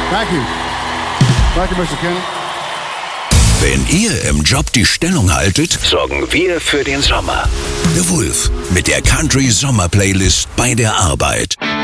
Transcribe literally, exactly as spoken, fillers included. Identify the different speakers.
Speaker 1: Thank you. Thank you, Mister Kenny.
Speaker 2: Wenn ihr im Job die Stellung haltet, sorgen wir für den Sommer. The Wolf mit der Country Sommer Playlist bei der Arbeit.